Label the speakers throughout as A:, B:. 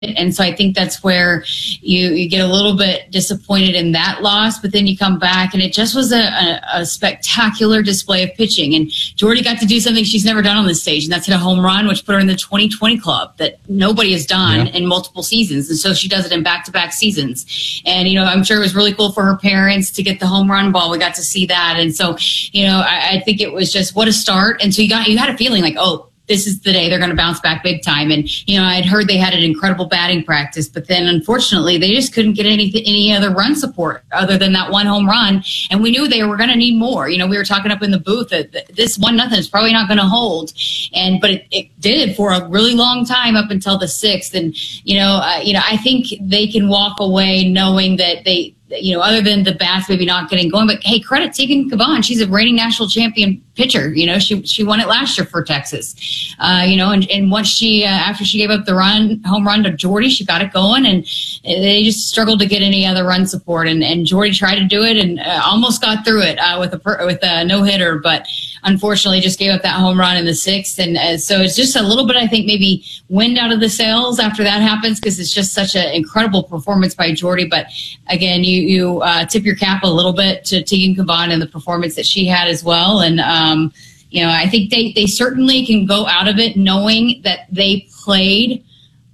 A: And so I think that's where you get a little bit disappointed in that loss, but then you come back and it just was a spectacular display of pitching. And Jordy got to do something she's never done on this stage, and that's hit a home run, which put her in the 2020 club that nobody has done in multiple seasons. And so she does it in back-to-back seasons. And, I'm sure it was really cool for her parents to get the home run ball. We got to see that. And so, I think it was just what a start. And so you had a feeling like, oh, this is the day they're going to bounce back big time. And, I'd heard they had an incredible batting practice, but then unfortunately they just couldn't get any other run support other than that one home run. And we knew they were going to need more. We were talking up in the booth that this 1-0 is probably not going to hold. But it did for a really long time up until the 6th. And, I think they can walk away knowing that they, other than the bats maybe not getting going, but hey, credit Tegan Caban. She's a reigning national champion pitcher. She won it last year for Texas. And once she, after she gave up the home run to Jordy, she got it going, and they just struggled to get any other run support. And Jordy tried to do it and almost got through it with a no hitter, but unfortunately just gave up that home run in the 6th. And so it's just a little bit, I think, maybe wind out of the sails after that happens, because it's just such an incredible performance by Jordy. But again, you tip your cap a little bit to Tegan Caban and the performance that she had as well. And, I think they certainly can go out of it knowing that they played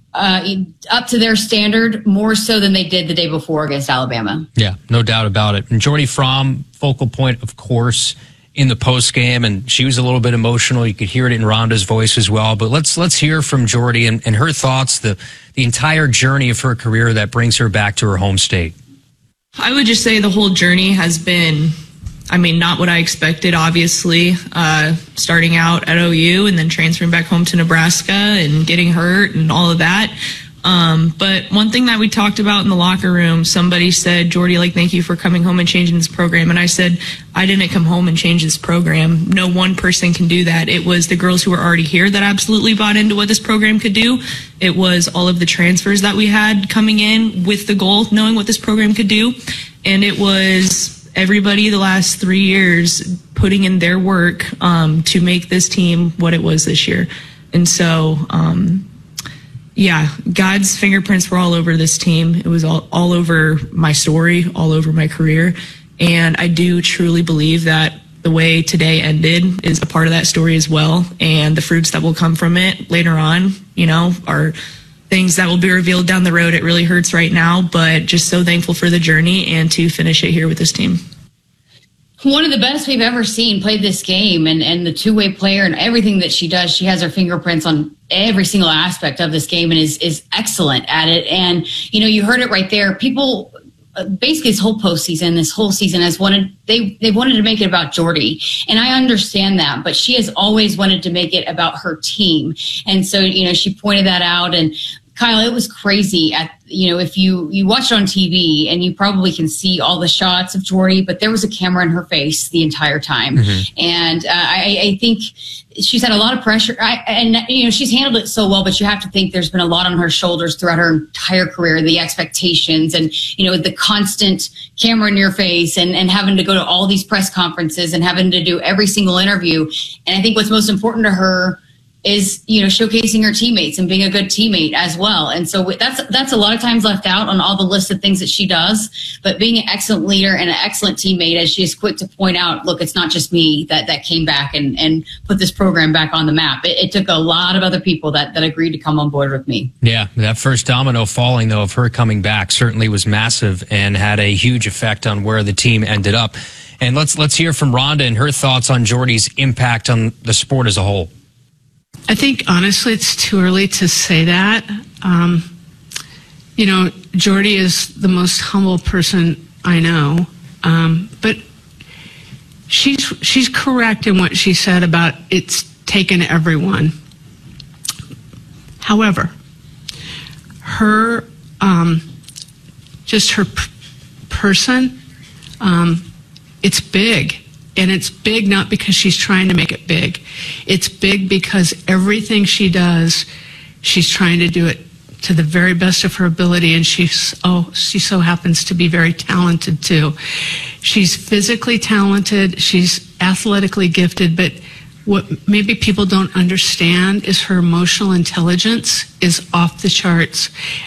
A: up to their standard more so than they did the day before against Alabama. Yeah, no doubt about it. And Jordy Fromm, focal point, of course, in the post game, and she was a little bit emotional. You could hear it in Rhonda's voice as well. But let's hear from Jordy and her thoughts, the entire journey of her career that brings her back to her home state.
B: I would just say the whole journey has been, not what I expected, obviously, starting out at OU and then transferring back home to Nebraska and getting hurt and all of that. But one thing that we talked about in the locker room, somebody said, Jordy, thank you for coming home and changing this program. And I said, I didn't come home and change this program. No one person can do that. It was the girls who were already here that absolutely bought into what this program could do. It was all of the transfers that we had coming in with the goal, knowing what this program could do. And it was everybody the last 3 years putting in their work to make this team what it was this year. And so, God's fingerprints were all over this team. It was all over my story, all over my career. And I do truly believe that the way today ended is a part of that story as well. And the fruits that will come from it later on, are things that will be revealed down the road. It really hurts right now, but just so thankful for the journey and to finish it here with this team.
A: One of the best we've ever seen played this game, and the two-way player and everything that she does, she has her fingerprints on every single aspect of this game and is excellent at it. And, you heard it right there. People, basically this whole postseason, this whole season has wanted, they wanted to make it about Jordy. And I understand that, but she has always wanted to make it about her team. And so, she pointed that out. And Kyle, it was crazy if you watch it on TV, and you probably can see all the shots of Jordy, but there was a camera in her face the entire time. Mm-hmm. And I think she's had a lot of pressure, she's handled it so well, but you have to think there's been a lot on her shoulders throughout her entire career, the expectations and, the constant camera in your face and having to go to all these press conferences and having to do every single interview. And I think what's most important to her is, showcasing her teammates and being a good teammate as well. And so that's a lot of times left out on all the list of things that she does, but being an excellent leader and an excellent teammate, as she is quick to point out, look, it's not just me that came back and put this program back on the map. It took a lot of other people that agreed to come on board with me. Yeah, that first domino falling, though, of her coming back certainly was massive and had a huge effect on where the team ended up. And let's hear from Rhonda and her thoughts on Jordy's impact on the sport as a whole.
C: I think, honestly, it's too early to say that. Jordy is the most humble person I know. But she's correct in what she said about it's taken everyone. However, her person, it's big. And it's big not because she's trying to make it big. It's big because everything she does, she's trying to do it to the very best of her ability. And she so happens to be very talented too. She's physically talented. She's athletically gifted. But what maybe people don't understand is her emotional intelligence is off the charts.